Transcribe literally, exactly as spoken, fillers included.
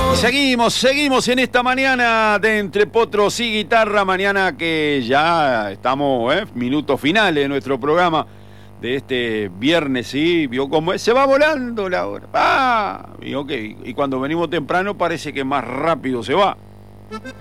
Seguimos, seguimos en esta mañana de Entre Potros y Guitarra, mañana que ya estamos, ¿eh? Minutos finales de nuestro programa de este viernes, sí, vio cómo es, se va volando la hora, ah, y, okay, y cuando venimos temprano parece que más rápido se va.